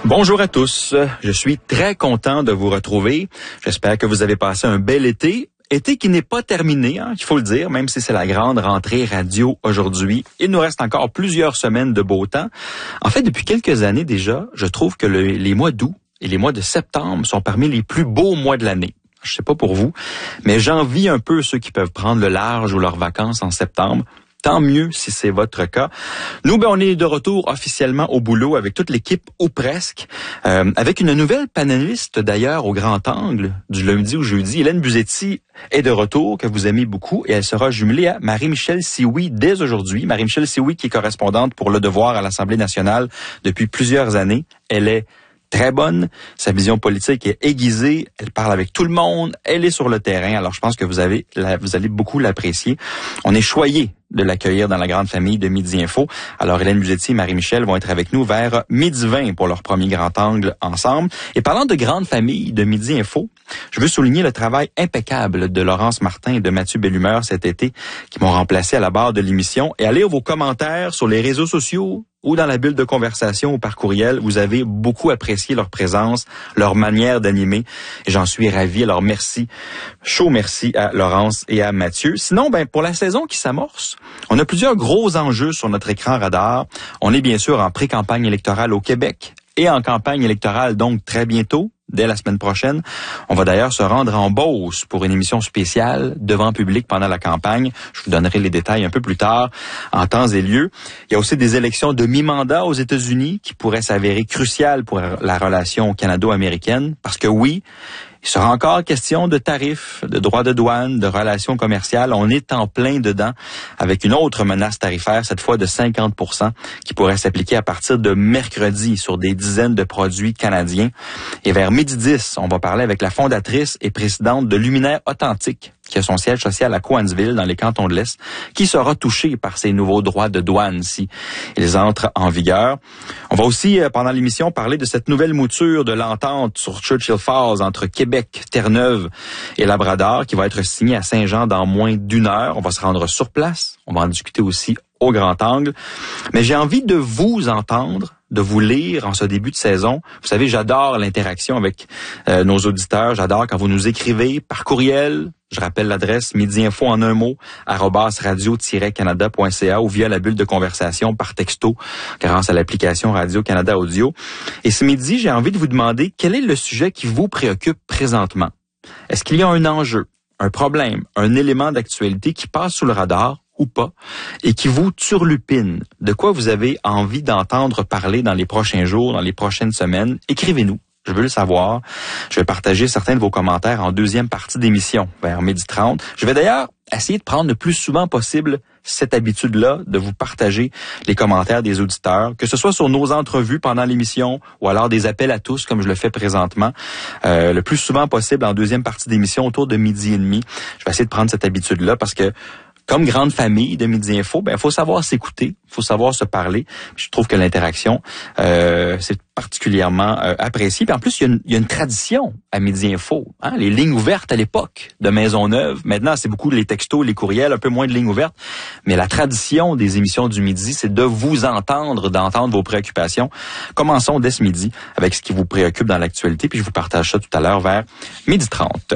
Bonjour à tous, je suis très content de vous retrouver. J'espère que vous avez passé un bel été. Été qui n'est pas terminé, il faut le dire, même si c'est la grande rentrée radio aujourd'hui. Il nous reste encore plusieurs semaines de beau temps. En fait, depuis quelques années déjà, je trouve que les mois d'août et les mois de septembre sont parmi les plus beaux mois de l'année. Je sais pas pour vous, mais j'envie un peu ceux qui peuvent prendre le large ou leurs vacances en septembre. Tant mieux si c'est votre cas. Nous, on est de retour officiellement au boulot avec toute l'équipe, ou presque, avec une nouvelle panéliste d'ailleurs au grand angle du lundi au jeudi. Hélène Buzetti est de retour, que vous aimez beaucoup, et elle sera jumelée à Marie-Michèle Sioui dès aujourd'hui. Marie-Michèle Sioui qui est correspondante pour Le Devoir à l'Assemblée nationale depuis plusieurs années. Elle est très bonne, sa vision politique est aiguisée, elle parle avec tout le monde, elle est sur le terrain, alors je pense que vous allez beaucoup l'apprécier. On est choyés de l'accueillir dans la grande famille de Midi Info. Alors Hélène Buzetti et Marie-Michèle vont être avec nous vers 12h20 pour leur premier grand angle ensemble. Et parlant de grande famille de Midi Info, je veux souligner le travail impeccable de Laurence Martin et de Mathieu Bellumeur cet été qui m'ont remplacé à la barre de l'émission. Et allez vos commentaires sur les réseaux sociaux ou dans la bulle de conversation ou par courriel. Vous avez beaucoup apprécié leur présence, leur manière d'animer. Et j'en suis ravi. Alors merci, chaud merci à Laurence et à Mathieu. Sinon, pour la saison qui s'amorce, on a plusieurs gros enjeux sur notre écran radar. On est bien sûr en pré-campagne électorale au Québec et en campagne électorale donc très bientôt, dès la semaine prochaine. On va d'ailleurs se rendre en Beauce pour une émission spéciale devant public pendant la campagne. Je vous donnerai les détails un peu plus tard, en temps et lieu. Il y a aussi des élections de mi-mandat aux États-Unis qui pourraient s'avérer cruciales pour la relation canado-américaine. Parce que oui, il sera encore question de tarifs, de droits de douane, de relations commerciales. On est en plein dedans avec une autre menace tarifaire, cette fois de 50%, qui pourrait s'appliquer à partir de mercredi sur des dizaines de produits canadiens. Et vers 12h10, on va parler avec la fondatrice et présidente de Luminaire Authentique, qui a son siège social à Cowansville, dans les cantons de l'Est, qui sera touché par ces nouveaux droits de douane si ils entrent en vigueur. On va aussi, pendant l'émission, parler de cette nouvelle mouture de l'entente sur Churchill Falls entre Québec, Terre-Neuve et Labrador, qui va être signée à Saint-Jean dans moins d'une heure. On va se rendre sur place. On va en discuter aussi au grand angle. Mais j'ai envie de vous entendre, de vous lire en ce début de saison. Vous savez, j'adore l'interaction avec nos auditeurs. J'adore quand vous nous écrivez par courriel. Je rappelle l'adresse midiinfo en un mot @radio-canada.ca ou via la bulle de conversation par texto grâce à l'application Radio-Canada Audio. Et ce midi, j'ai envie de vous demander quel est le sujet qui vous préoccupe présentement. Est-ce qu'il y a un enjeu, un problème, un élément d'actualité qui passe sous le radar ou pas, et qui vous turlupine? De quoi vous avez envie d'entendre parler dans les prochains jours, dans les prochaines semaines? Écrivez-nous. Je veux le savoir. Je vais partager certains de vos commentaires en deuxième partie d'émission, vers 12h30. Je vais d'ailleurs essayer de prendre le plus souvent possible cette habitude-là de vous partager les commentaires des auditeurs, que ce soit sur nos entrevues pendant l'émission ou alors des appels à tous, comme je le fais présentement, le plus souvent possible en deuxième partie d'émission autour de 12h30. Je vais essayer de prendre cette habitude-là parce que comme grande famille de Midi Info, il faut savoir s'écouter, il faut savoir se parler. Je trouve que l'interaction, c'est particulièrement apprécié. Puis en plus, il y a une tradition à Midi Info. Les lignes ouvertes à l'époque de Maisonneuve. Maintenant, c'est beaucoup les textos, les courriels, un peu moins de lignes ouvertes. Mais la tradition des émissions du midi, c'est de vous entendre, d'entendre vos préoccupations. Commençons dès ce midi avec ce qui vous préoccupe dans l'actualité. Puis je vous partage ça tout à l'heure vers 12h30.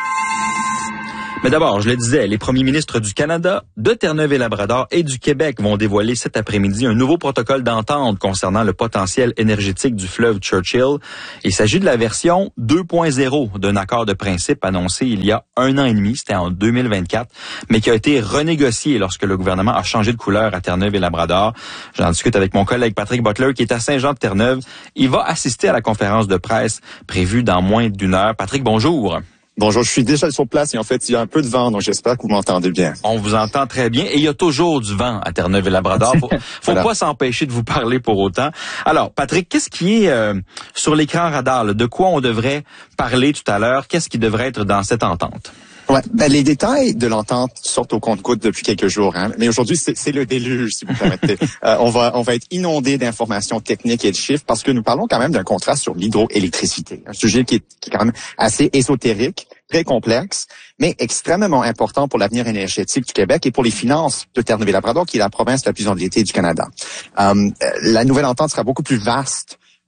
Mais d'abord, je le disais, les premiers ministres du Canada, de Terre-Neuve et Labrador et du Québec vont dévoiler cet après-midi un nouveau protocole d'entente concernant le potentiel énergétique du fleuve Churchill. Il s'agit de la version 2.0 d'un accord de principe annoncé il y a 1 an et demi, c'était en 2024, mais qui a été renégocié lorsque le gouvernement a changé de couleur à Terre-Neuve et Labrador. J'en discute avec mon collègue Patrick Butler qui est à Saint-Jean-de-Terre-Neuve. Il va assister à la conférence de presse prévue dans moins d'1 heure. Patrick, bonjour. Bonjour, je suis déjà sur place et en fait, il y a un peu de vent, donc j'espère que vous m'entendez bien. On vous entend très bien et il y a toujours du vent à Terre-Neuve et Labrador. Faut voilà. Pas s'empêcher de vous parler pour autant. Alors, Patrick, qu'est-ce qui est sur l'écran radar? Là? De quoi on devrait parler tout à l'heure? Qu'est-ce qui devrait être dans cette entente? Ouais, les détails de l'entente sortent au compte-gouttes depuis quelques jours, mais aujourd'hui c'est le déluge, si vous permettez. On va être inondé d'informations techniques et de chiffres parce que nous parlons quand même d'un contrat sur l'hydroélectricité, un sujet qui est quand même assez ésotérique, très complexe, mais extrêmement important pour l'avenir énergétique du Québec et pour les finances de Terre-Neuve et Labrador, qui est la province la plus endettée du Canada. La nouvelle entente sera beaucoup plus vaste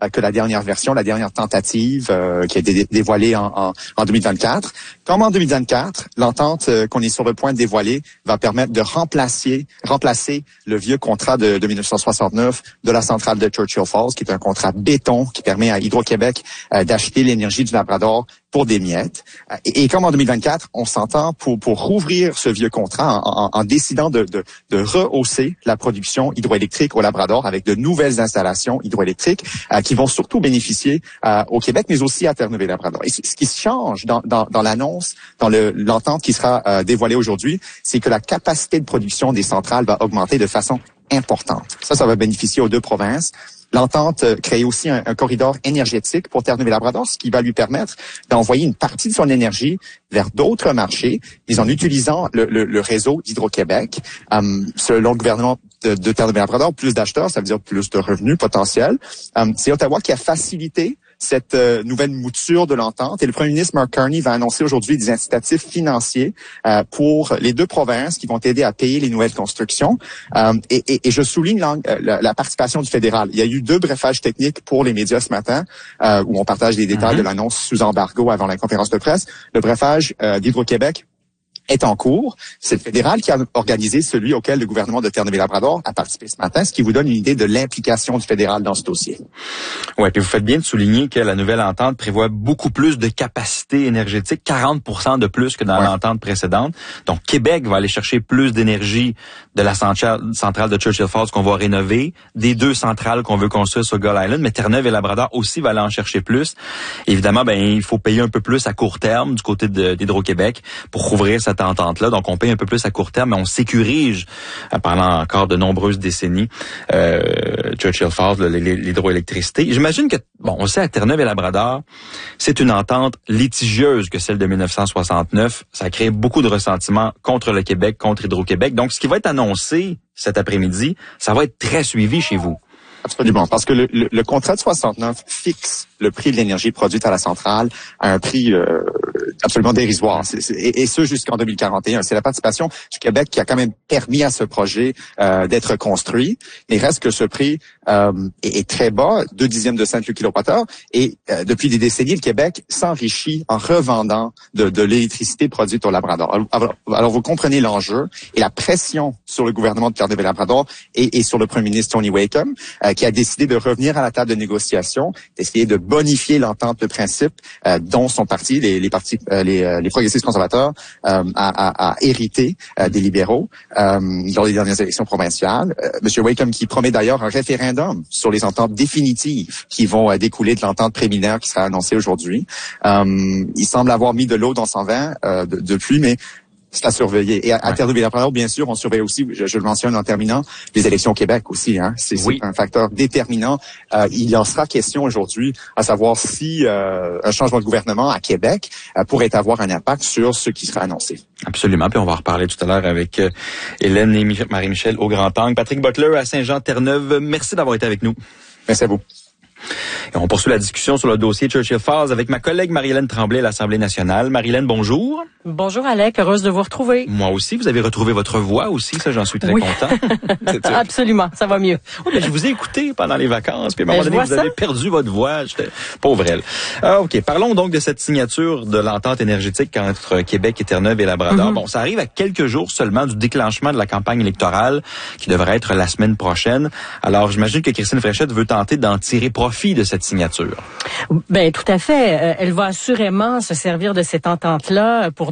que la dernière version, la dernière tentative qui a été dévoilée en 2024. Comme en 2024, l'entente qu'on est sur le point de dévoiler va permettre de remplacer le vieux contrat de 1969 de la centrale de Churchill Falls, qui est un contrat béton qui permet à Hydro-Québec d'acheter l'énergie du Labrador pour des miettes. Et comme en 2024, on s'entend pour rouvrir ce vieux contrat en décidant de rehausser la production hydroélectrique au Labrador avec de nouvelles installations hydroélectriques qui vont surtout bénéficier au Québec, mais aussi à Terre-Neuve-et-Labrador. Et ce qui change dans l'annonce, dans l'entente qui sera dévoilée aujourd'hui, c'est que la capacité de production des centrales va augmenter de façon importante. Ça va bénéficier aux deux provinces. L'entente crée aussi un corridor énergétique pour Terre-Neuve-et-Labrador, ce qui va lui permettre d'envoyer une partie de son énergie vers d'autres marchés, mais en utilisant le réseau d'Hydro-Québec. Selon le gouvernement de Terre-Neuve-et-Labrador, plus d'acheteurs, ça veut dire plus de revenus potentiels. C'est Ottawa qui a facilité cette nouvelle mouture de l'entente. Et le premier ministre Mark Carney va annoncer aujourd'hui des incitatifs financiers pour les deux provinces qui vont aider à payer les nouvelles constructions. Et je souligne la participation du fédéral. Il y a eu 2 briefages techniques pour les médias ce matin où on partage les détails de l'annonce sous embargo avant la conférence de presse. Le briefage d'Hydro-Québec est en cours. C'est le fédéral qui a organisé celui auquel le gouvernement de Terre-Neuve-et-Labrador a participé ce matin, ce qui vous donne une idée de l'implication du fédéral dans ce dossier. Oui, puis vous faites bien de souligner que la nouvelle entente prévoit beaucoup plus de capacité énergétique, 40% de plus que dans l'entente précédente. Donc, Québec va aller chercher plus d'énergie de la centrale de Churchill Falls qu'on va rénover, des 2 centrales qu'on veut construire sur Gull Island, mais Terre-Neuve-et-Labrador aussi va aller en chercher plus. Évidemment, il faut payer un peu plus à court terme du côté d'Hydro-Québec pour rouvrir cette entente-là. Donc, on paye un peu plus à court terme, mais on sécurise, pendant encore de nombreuses décennies, Churchill Falls, l'hydroélectricité. J'imagine que, on sait, à Terre-Neuve-et-Labrador, c'est une entente litigieuse que celle de 1969. Ça a créé beaucoup de ressentiments contre le Québec, contre Hydro-Québec. Donc, ce qui va être annoncé cet après-midi, ça va être très suivi chez vous. Absolument, parce que le contrat de 69 fixe le prix de l'énergie produite à la centrale à un prix absolument dérisoire, et ce jusqu'en 2041. C'est la participation du Québec qui a quand même permis à ce projet d'être construit. Il reste que ce prix est très bas, 0,2 de cent le kilowattheure, et depuis des décennies, le Québec s'enrichit en revendant de l'électricité produite au Labrador. Alors vous comprenez l'enjeu et la pression sur le gouvernement de Terre-Neuve-et-Labrador et sur le premier ministre Tony Wakeham, qui a décidé de revenir à la table de négociation, d'essayer de bonifier l'entente de principe dont son parti, les progressistes conservateurs, a hérité des libéraux lors des dernières élections provinciales. Monsieur Wakeham qui promet d'ailleurs un référendum sur les ententes définitives qui vont découler de l'entente préliminaire qui sera annoncée aujourd'hui. Il semble avoir mis de l'eau dans son vin depuis, mais c'est à surveiller. Et à Terre-Neuve-et-Labrador, bien sûr, on surveille aussi, je le mentionne en terminant, les élections au Québec aussi. C'est un facteur déterminant. Il en sera question aujourd'hui, à savoir si un changement de gouvernement à Québec pourrait avoir un impact sur ce qui sera annoncé. Absolument. Puis on va en reparler tout à l'heure avec Hélène et Marie-Michel au Grand Angle. Patrick Butler à Saint-Jean-Terre-Neuve, merci d'avoir été avec nous. Merci à vous. Et on poursuit la discussion sur le dossier Churchill Falls avec ma collègue Marie-Hélène Tremblay à l'Assemblée nationale. Marie-Hélène, bonjour. Bonjour Alec, heureuse de vous retrouver. Moi aussi, vous avez retrouvé votre voix aussi, ça j'en suis très content. Absolument, ça va mieux. Oui, mais je vous ai écouté pendant les vacances, puis à un moment donné, vous avez perdu votre voix. J'étais pauvre elle. OK, parlons donc de cette signature de l'entente énergétique entre Québec et Terre-Neuve-et-Labrador. Bon, ça arrive à quelques jours seulement du déclenchement de la campagne électorale qui devrait être la semaine prochaine. Alors, j'imagine que Christine Fréchette veut tenter d'en tirer profit de cette signature. Ben tout à fait. Elle va assurément se servir de cette entente-là pour